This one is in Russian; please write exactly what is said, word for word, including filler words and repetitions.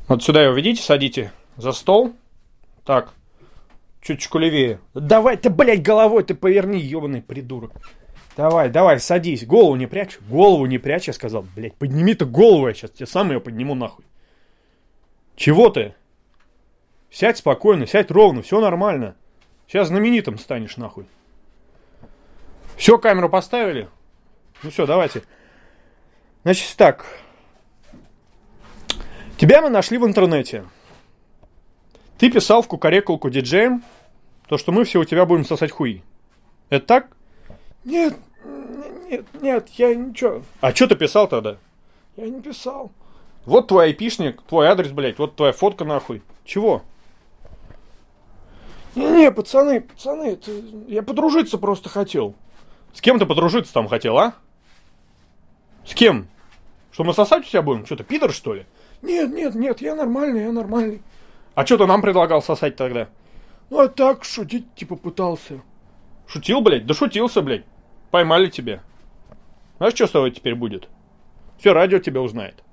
Вот сюда его ведите, садите за стол. Так, чуть-чуть левее. Давай ты, блядь, головой ты поверни, ебаный придурок. Давай, давай, садись. Голову не прячь. Голову не прячь, я сказал. Блядь, подними ты голову, я сейчас тебе сам ее подниму нахуй. Чего ты? Сядь спокойно, сядь ровно, все нормально. Сейчас знаменитым станешь нахуй. Все, камеру поставили? Ну все, давайте. Значит так. Тебя мы нашли в интернете. Ты писал в кукарекулку диджеем, то, что мы все у тебя будем сосать хуи. Это так? Нет, нет, нет, я ничего. А что ты писал тогда? Я не писал. Вот твой айпишник, твой адрес, блядь, вот твоя фотка нахуй. Чего? Не-не, пацаны, пацаны, это... я подружиться просто хотел. С кем ты подружиться там хотел, а? С кем? Что мы сосать у тебя будем? Что ты, пидор, что ли? Нет, нет, нет, я нормальный, я нормальный. А что ты нам предлагал сосать тогда? Ну, а так, шутить типа пытался. Шутил, блядь? Да шутился, блядь. Поймали тебя. Знаешь, что с тобой теперь будет? Все, радио тебя узнает.